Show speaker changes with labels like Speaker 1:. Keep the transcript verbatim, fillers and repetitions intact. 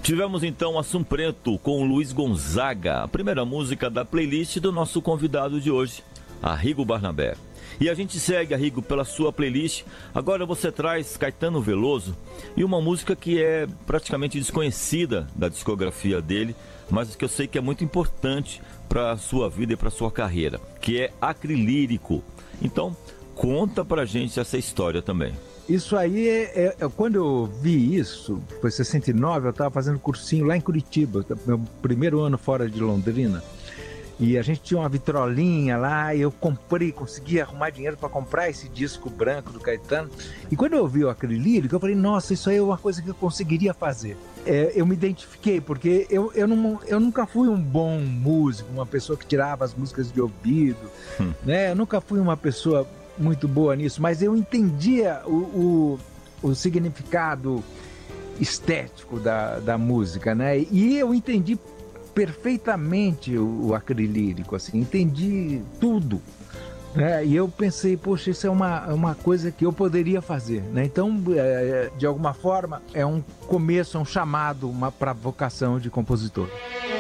Speaker 1: Tivemos então Assum Preto com Luiz Gonzaga, a primeira música da playlist do nosso convidado de hoje, Arrigo Barnabé. E a gente segue, Arrigo, pela sua playlist. Agora você traz Caetano Veloso e uma música que é praticamente desconhecida da discografia dele, mas que eu sei que é muito importante para a sua vida e para a sua carreira, que é Acrilírico. Então, conta pra gente essa história também.
Speaker 2: Isso aí, é, é, quando eu vi isso, foi em sessenta e nove, eu estava fazendo cursinho lá em Curitiba, meu primeiro ano fora de Londrina, e a gente tinha uma vitrolinha lá, e eu comprei, consegui arrumar dinheiro para comprar esse disco branco do Caetano, e quando eu vi o Acrilírico, eu falei, nossa, isso aí é uma coisa que eu conseguiria fazer. É, eu me identifiquei, porque eu, eu, não, eu nunca fui um bom músico, uma pessoa que tirava as músicas de ouvido, hum. né? Eu nunca fui uma pessoa muito boa nisso, mas eu entendia o, o, o significado estético da, da música, né? E eu entendi perfeitamente o, o Acrilírico, assim, entendi tudo, né? E eu pensei, poxa, isso é uma, uma coisa que eu poderia fazer, né? Então, é, de alguma forma, é um começo, é um chamado para a vocação de compositor.